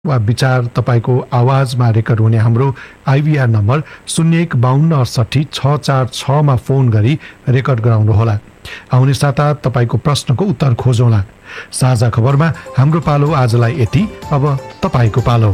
वा विचार तपाईको आवाजमा रेकर्ड हुने हाम्रो आइभीआर नम्बर 0152686646 मा फोन गरी रेकर्ड गराउनुहोला। आउने साता तपाईको प्रश्नको उत्तर खोजौँला। साझा खबरमा हाम्रो पालो आजलाई यति। अब तपाईको पालो।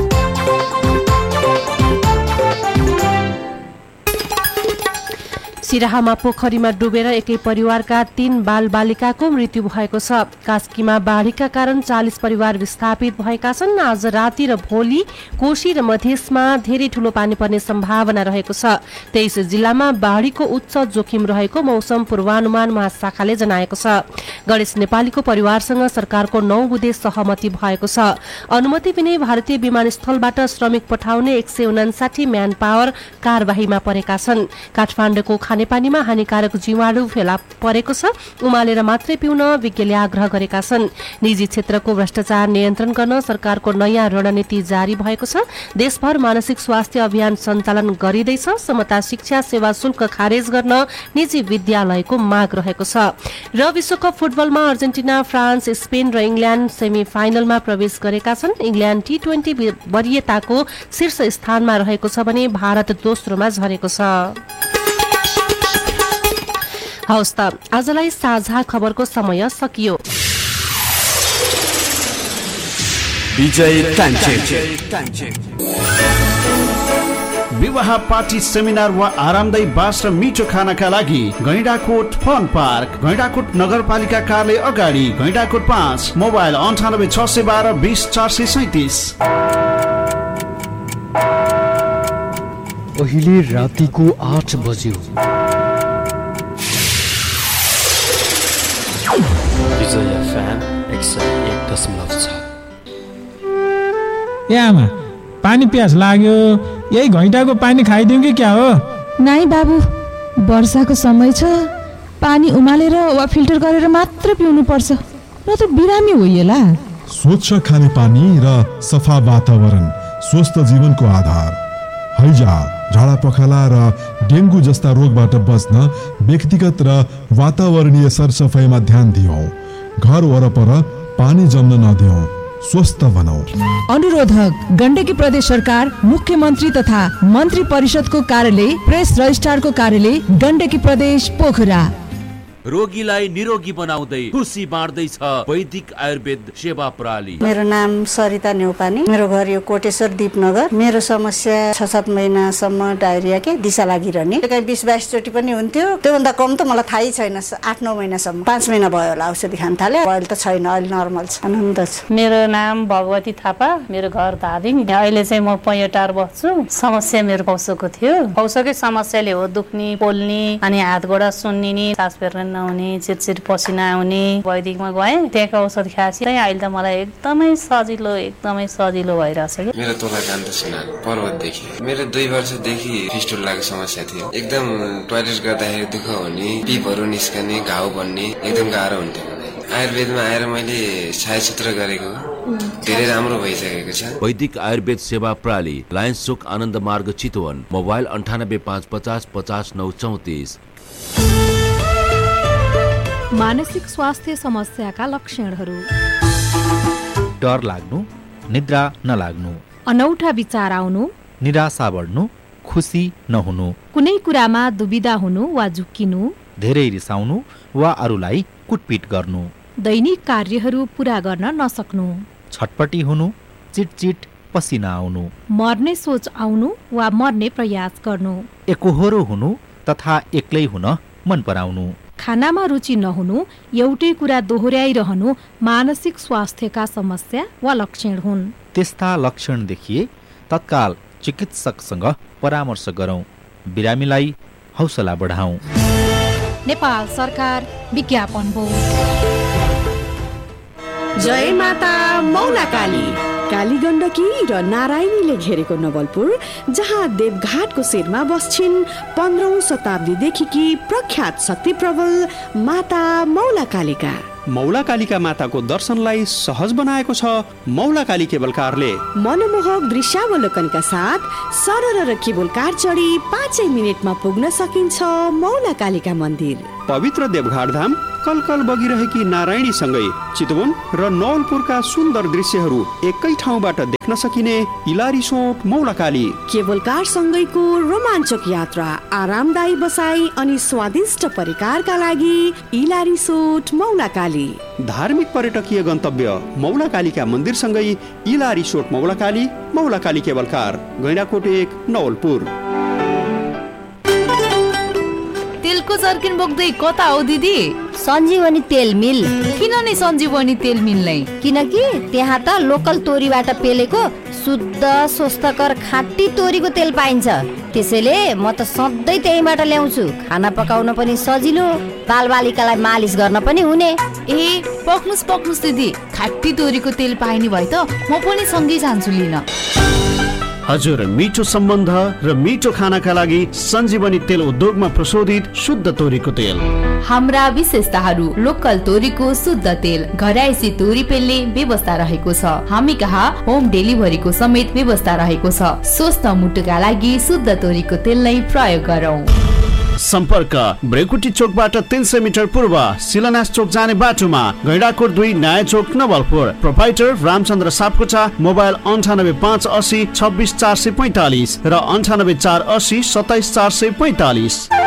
सिराहामा पोखरीमा डुबेर एकै परिवारका 3 बालबालिकाको मृत्यु भएको छ। कास्कीमा बाढीका कारण 40 परिवार विस्थापित भएका छन्। आज राति र भोलि कोशी र मधेसमा धेरै ठूलो पानी पर्ने सम्भावना रहेको छ। 23 जिल्लामा बाढीको उच्च जोखिम रहेको मौसम पूर्वानुमान महाशाखाले जनाएको छ। गणेश नेपालीको परिवारसँग सरकारको 9 बुँदे सहमति भएको छ। अनुमति बिनै भारतीय विमानस्थलबाट श्रमिक पठाउने 159 म्यान पावर कारबाहीमा परेका छन्। काठमाडौँको खानेपानीमा हानिकारक जीवाणु फेला परेको छ। उमालेर मात्रै पिउन विज्ञले आग्रह गरेका छन्। निजी क्षेत्रको भ्रष्टाचार नियन्त्रण गर्न सरकारको नयाँ रणनीति जारी भएको छ। देशभर मानसिक स्वास्थ्य अभियान सञ्चालन गरिँदैछ। समता शिक्षा सेवा शुल्क खारेज गर्न निजी विद्यालयको माग रहेको छ। र विश्वकप फुटबलमा अर्जेन्टिना, फ्रान्स, स्पेन र इङ्ल्यान्ड सेमी फाइनलमा प्रवेश गरेका छन्। इङ्ल्यान्ड T20 वरियताको शीर्ष स्थानमा रहेको छ भने भारत दोस्रोमा झरेको छ। हवस् त आजलाई साझा खबरको समय सकियो। विवाह पार्टी सेमिनार वा आरामदायी बास र मिठो खानाका लागि गैंडाकोट फन पार्क, गैंडाकोट नगरपालिका कार्यालय अगाडि, गैंडाकोट 5, मोबाइल 98 612 20 437। अहिले रातिको 8 बज्यो। ए आमा, पानी प्यास लाग्यो, यही घैँटाको पानी खाइदिउँ कि क्या हो? नाइ बाबु, वर्षाको समय छ, पानी उमालेर वा फिल्टर गरेर मात्र पिउनु पर्छ, नत्र बिरामी होइएला। स्वच्छ खाने पानी र सफा वातावरण स्वस्थ जीवनको आधार। हैजा, झाडा पखाला र डेङ्गु जस्ता रोगबाट बच्न व्यक्तिगत र वातावरणीय सरसफाइमा ध्यान दियौं। घर वरपर पानी जम्न नदियौं, स्वस्थ बनाऊ। अनुरोधक गण्डकी प्रदेश सरकार, मुख्यमन्त्री तथा मन्त्री परिषदको कार्यालय, प्रेस रजिस्ट्रारको कार्यालय, गण्डकी प्रदेश पोखरा। रोगीलाई निरोगी बनाउँदै खुसी बाँड्दैछ वैदिक आयुर्वेद सेवा प्रणाली। मेरो नाम सरिता नेउपानी, मेरो घर यो कोटेश्वर दीपनगर। मेरो समस्या 6-7 महिनासम्म डायरिया के दिशा लागिरहने, कहीँ 20-22 चोटि पनि हुन्थ्यो। त्योभन्दा कम त मलाई थाहै छैन। 8-9 महिनासम्म, 5 महिना भयो होला औषधि खान थाले। अहिले त छैन, अहिले नर्मल छ, आनन्द छ। मेरो नाम भगवती थापा, मेरो घर धादिङ। अहिले चाहिँ म पैटार बस्छु। समस्या मेरो पौसोको थियो। पौसोकै समस्याले हो दुख्ने, पोल्ने, अनि हात गोडा सुन्निने, सास फेर्न नहुने, चिरचिर पसिना आउने। वैदिकमा गएँ, त्यहाँको औषध खाएपछि अहिले त मलाई एकदमै सजिलो भइरहेछ कि। मेरो तोला जान्द सुना पर्वतदेखि मेरो 2 वर्षदेखि फिस्टुलाको समस्या थियो। एकदम टोयलेट गर्दाखेरि दुःख हुने, पिपहरू निस्कने, घाउ बन्ने, एकदम गाह्रो हुन्थ्यो। आयुर्वेदमा आएर मैले छायाचित्र गरेको धेरै राम्रो भइसकेको छ। वैदिक आयुर्वेद सेवा प्रणाली, लायन्स चोक, आनन्द मार्ग, चितवन। मोबाइल 98 550 50 934। मानसिक स्वास्थ्य समस्याका लक्षणहरू: डर लाग्नु, निद्रा नलाग्नु, अनौठा विचार आउनु, निराशा बढ्नु, खुसी नहुनु, कुनै कुरामा दुविधा हुनु वा झुक्किनु, धेरै रिसाउनु वा अरूलाई कुटपिट गर्नु, दैनिक कार्यहरू पूरा गर्न नसक्नु, छटपटी हुनु, चिटचिट पसिना आउनु, मर्ने सोच आउनु वा मर्ने प्रयास गर्नु, एकोहोरो हुनु तथा एक्लै हुन मन पराउनु, खानामा रुचि नहुनु, एउटै कुरा दोहोर्याइरहनु मानसिक स्वास्थ्यका समस्या वा लक्षण हुन्। त्यस्ता लक्षण देखिए तत्काल चिकित्सकसँग परामर्श गरौँ, बिरामीलाई हौसला बढाऊ। नेपाल सरकार विज्ञापन बोर्ड। जय माता मौलाकाली। काली गण्डकी र नारायणीले घेरेको नवलपुर, जहाँ देवघाटको शिरमा बस्छिन् 15औं शताब्दीदेखि प्रख्यात शक्ति प्रबल माता मौलाकालीका। मौलाकालीका माताको दर्शनलाई सहज बनाएको छ मौलाकाली केबल कारले। मनमोहक दृश्यावलोकनका साथ सरर र केबल कार चढी 5 मिनेटमा पुग्न सकिन्छ मौलाकालीका मन्दिर। पवित्र देवघाट धाम, कलकल बगिरहेकी नारायणीसँगै चितवन र नवलपुरका सुन्दर दृश्यहरू एकै ठाउँबाट देख्न सकिने इला रिसोर्ट मौलाकाली। केबल कार सँगैको रोमाञ्चक यात्रा, आरामदायी बसाई अनि स्वादिष्ट परिकारका लागि इला रिसोर्ट मौलाकाली। धार्मिक पर्यटकीय गन्तव्य मौलाकालीका मन्दिरसँगै इला resort मौलाकाली, मौलाकाली cable car, Gaindakot 1 Nawalpur. तेलको जर्किन बोक्दै कता हो दिदी? सञ्जीवनी तेल मिल। किन नि सञ्जीवनी तेल मिल नै? किनकि त्यहाँ त लोकल तोरीबाट पेलेको शुद्ध स्वस्थकर खाँटी तोरीको तेल पाइन्छ। त्यसैले म त सधैँ त्यहीबाट ल्याउँछु। खाना पकाउन पनि सजिलो, बालबालिकालाई मालिस गर्न पनि हुने। ए पक्नुस् दिदी, खाँटी तोरीको तेल पाइने भए त म पनि सँगै जान्छु लिन। हजुर, मिठो सम्बन्ध र मिठो खानाका लागि सञ्जीवनी तेल उद्योगमा प्रशोधित शुद्ध तोरीको तेल। हाम्रा विशेषताहरू: लोकल तोरीको शुद्ध तेल, घरायसी तोरी पेल्ने व्यवस्था रहेको छ। हामी कहाँ होम डेलिभरीको समेत व्यवस्था रहेको छ। स्वस्थ मुटुका लागि शुद्ध तोरीको तेल नै प्रयोग गरौँ। सम्पर्क: ब्रेकुटी चोकबाट 300 मिटर पूर्व, शिलान्यास चोक जाने बाटोमा, गैंडाकोट 2 नयाँ चोक नवलपुर। प्रोपाइटर रामचन्द्र सापकोटा। मोबाइल 9858 26 445 र 98 480 27 445।